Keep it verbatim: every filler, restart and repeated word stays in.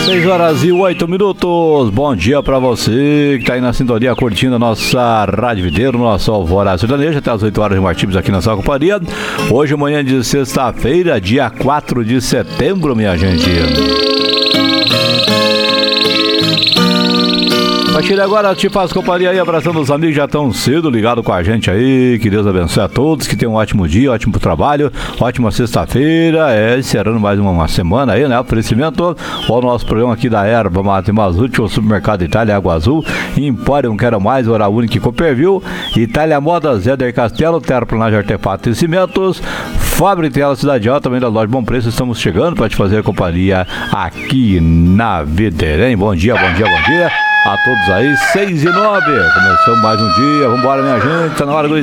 seis horas e oito minutos. Bom dia pra você que tá aí na sintonia curtindo a nossa Rádio Videiro, nosso Alvorada Sertaneja, até as oito horas de Martins aqui na sua companhia. Hoje, manhã de sexta-feira, dia quatro de setembro, minha gente. A partir de agora, te faço companhia aí, abraçando os amigos que já estão cedo ligados com a gente aí. Que Deus abençoe a todos, que tenham um ótimo dia, ótimo trabalho, ótima sexta-feira. É, encerrando mais uma, uma semana aí, né? Oferecimento ao nosso programa aqui da Erva Mate Mazute, o Supermercado Itália Água Azul, Empório, não quero mais, Hora Única e Cooperville, Itália Modas, Éder Castelo, Terraplanagem Artefatos e Cimentos, Fábrica Tela Cidade Alta, também da loja Bom Preço. Estamos chegando para te fazer companhia aqui na Videirém. Bom dia, bom dia, bom dia a todos aí, seis e nove, começamos mais um dia, vambora minha gente, tá na hora do